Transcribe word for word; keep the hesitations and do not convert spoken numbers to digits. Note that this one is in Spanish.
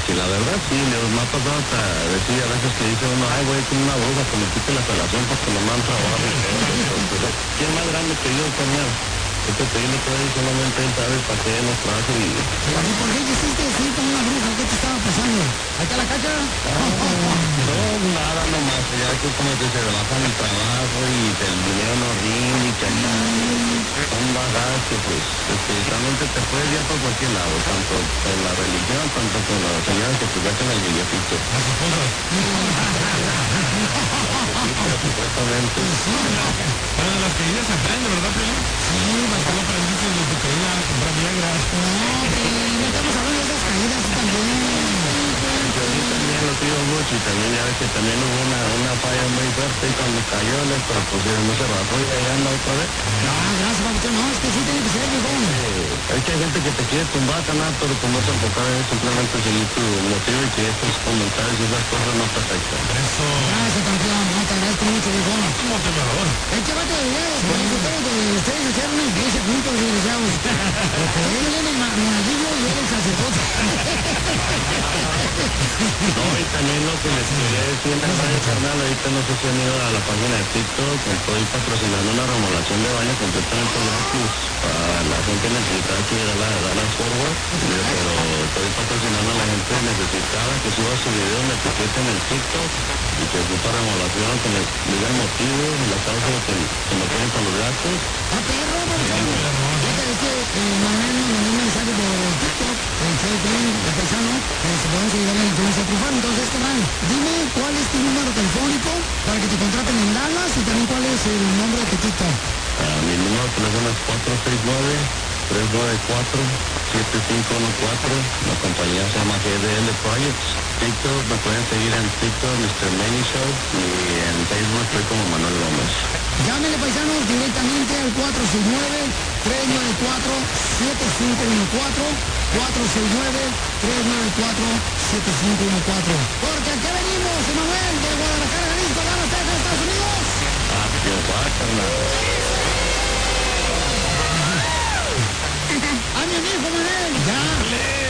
mariachi. La verdad sí, me ha pasado hasta decir a veces que dice uno, ay, güey, con una bruja que me quite la relación porque no me han trabajo. Pero, ¿quién más grande que yo, carnal? Yo te pedí lo que hoy solamente él sabe para qué nos trajo y... ¿Y por qué quisiste decir con una bruja? ¿Qué te estaba pasando? ¿Ahí está la cacha? No, nada nomás, ya que como que se bajan el trabajo y el dinero no rinde y que acá son bagadas que pues espiritualmente te puedes ir por cualquier lado, tanto en la religión, tanto con las señoras que te sacan el billetito. Las esposas. Supuestamente. Pero de las caídas se aprende, ¿verdad, Pelín? Sí, Hasta lo aprendiste de tu caída a comprar Viagra. no, pero no estamos hablando de esas caídas también. Yo sí también lo pido mucho y también ya ves que también hubo una, una falla muy fuerte y cuando cayó le propusieron no se bajó y ahí anda otra vez. No, gracias, Papuchón. No, es que sí tiene que ser, viejón. Eh, es que hay gente que te quiere tumbar, canal, pero pues no se enfocar en simplemente seguir tu motivo y que estos comentarios y esas cosas no te afectan. Eso. Gracias, campeón. No, te agradezco mucho, viejón. Un motivador. Es que vato de ideas, por eso todos de ustedes hacer una iglesia juntos, desgraciados. Él viene el monaguillo y él el sacerdote. No, y también lo que les quería decir en el radio, carnal, ahorita no sé si han ido a la página de TikTok, estoy patrocinando una remodelación de baño completamente gratis para la gente necesitada que da la, da la forward, pero estoy patrocinando a la gente necesitada que suba su video, me etiqueten en TikTok y que ocupa remodelación, que me diga el motivo y la causa de que, que me paguen con los gastos. Ah, perro, Papuchón. Fíjate, es que eh, Manuel me mandó un mensaje por TikTok, en Facebook, el paisano, eh, se podemos ayudar a la influencia triunfar. Entonces, carnal, dime cuál es tu número telefónico para que te contraten en Dallas y también cuál es el nombre de tu TikTok. Ah, mi número de teléfono es cuatro seis nueve, tres nueve cuatro, siete cinco uno cuatro. La compañía se llama G D L Projects. TikTok, me pueden seguir en TikTok, mister Manny Show, y en Facebook estoy como Manuel Gómez. Llámenle, paisanos, directamente al cuatro seis nueve, tres nueve cuatro, siete cinco uno cuatro, cuatro seis nueve, tres nueve cuatro, siete cinco uno cuatro. Porque aquí venimos, Emanuel, de Guadalajara, Jalisco, Dallas, Texas, Estados Unidos. Ah, qué va, carnal.